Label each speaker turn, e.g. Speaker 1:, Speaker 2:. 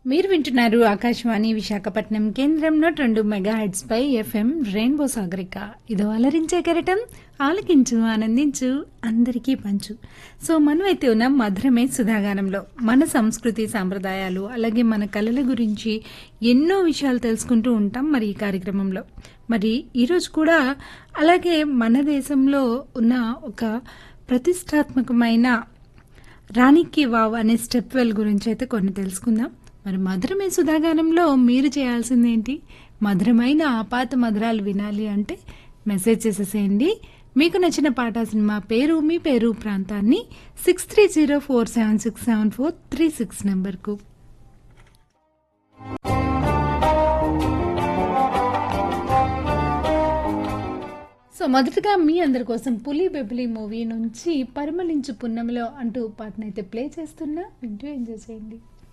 Speaker 1: మీరు వింటున్నారు ఆకాశవాణి విశాఖపట్నం కేంద్రం 102 మెగాహెడ్స్ పై ఎఫ్ఎం రెయిన్బో సాగరిక. ఇదో అలరించే కెరటం, ఆలకించు, ఆనందించు, అందరికీ పంచు. సో మనమైతే ఉన్నాం మధురమే సుధాగానంలో. మన సంస్కృతి సాంప్రదాయాలు అలాగే మన కళల గురించి ఎన్నో విషయాలు తెలుసుకుంటూ ఉంటాం మరి ఈ కార్యక్రమంలో. మరి ఈరోజు కూడా అలాగే మన దేశంలో ఉన్న ఒక ప్రతిష్టాత్మకమైన రాణికి వావ్ అనే స్టెప్ వెల్ గురించి అయితే కొన్ని తెలుసుకుందాం. మరి మధురమే సుధాగానంలో మీరు చేయాల్సిందేంటి? మధురమైన ఆపాత మధురాలు వినాలి అంటే మెసేజ్ చేసేసేయండి. మీకు నచ్చిన పాట, సినిమా పేరు, మీ పేరు, ప్రాంతాన్ని 6304767436 నెంబర్కు. సో మొదటగా మీ అందరి కోసం పులి బెబిలి మూవీ నుంచి పరిమళించు పున్నమిలో అంటూ పాటనైతే ప్లే చేస్తున్నా, వింటూ ఎంజాయ్ చేయండి.